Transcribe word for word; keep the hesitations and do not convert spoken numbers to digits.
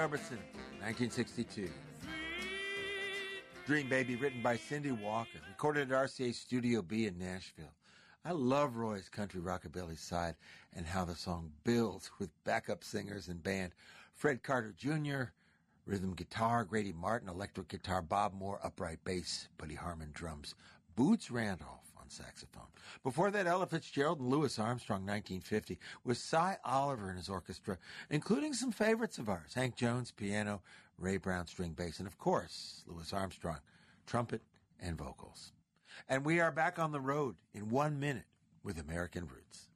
Roy Orbison, nineteen sixty-two. Dream Baby, written by Cindy Walker, recorded at R C A Studio B in Nashville. I love Roy's country rockabilly side and how the song builds with backup singers and band. Fred Carter Junior, rhythm guitar, Grady Martin, electric guitar, Bob Moore, upright bass, Buddy Harman drums, Boots Randolph on saxophone. Before that, Ella Fitzgerald and Louis Armstrong, nineteen fifty, with Cy Oliver and his orchestra, including some favorites of ours, Hank Jones, piano, Ray Brown, string bass, and of course, Louis Armstrong, trumpet and vocals. And we are back on the road in one minute with American Roots.